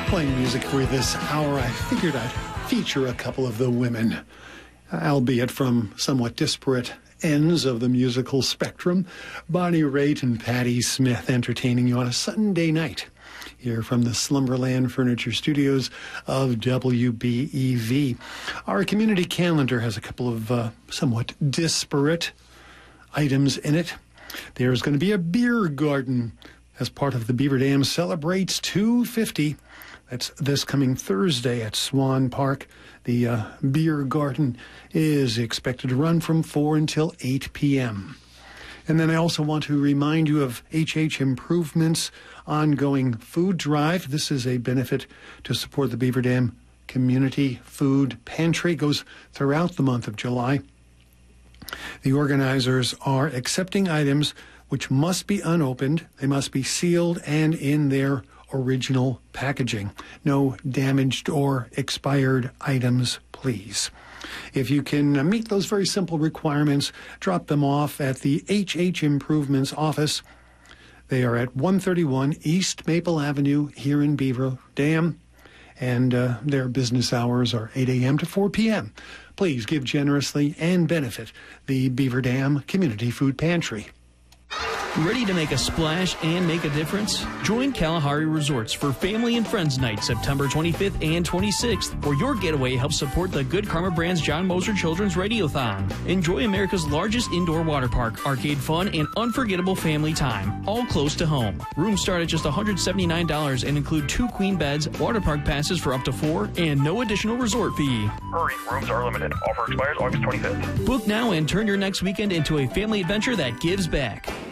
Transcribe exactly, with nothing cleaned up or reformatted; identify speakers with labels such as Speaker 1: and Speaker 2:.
Speaker 1: Playing music for this hour, I figured I'd feature a couple of the women, albeit from somewhat disparate ends of the musical spectrum. Bonnie Raitt and Patti Smith entertaining you on a Sunday night here from the Slumberland Furniture Studios of W B E V. Our community calendar has a couple of uh, somewhat disparate items in it. There's going to be a beer garden as part of the Beaver Dam Celebrates two fifty. That's this coming Thursday at Swan Park. The uh, beer garden is expected to run from four until eight p.m. And then I also want to remind you of H H Improvement's ongoing food drive. This is a benefit to support the Beaver Dam Community Food Pantry. It goes throughout the month of July. The organizers are accepting items which must be unopened. They must be sealed and in their original packaging. No damaged or expired items, please. If you can meet those very simple requirements, drop them off at the H H Improvements office. They are at one thirty-one East Maple Avenue here in Beaver Dam, and uh, their business hours are eight a.m. to four p.m. Please give generously and benefit the Beaver Dam Community Food Pantry.
Speaker 2: Ready to make a splash and make a difference? Join Kalahari Resorts for Family and Friends Night, September twenty-fifth and twenty-sixth, where your getaway helps support the Good Karma Brand's John Moser Children's Radiothon. Enjoy America's largest indoor water park, arcade fun, and unforgettable family time, all close to home. Rooms start at just one hundred seventy-nine dollars and include two queen beds, water park passes for up to four, and no additional resort fee.
Speaker 3: Hurry, rooms are limited. Offer expires August twenty-fifth.
Speaker 2: Book now and turn your next weekend into a family adventure that gives back.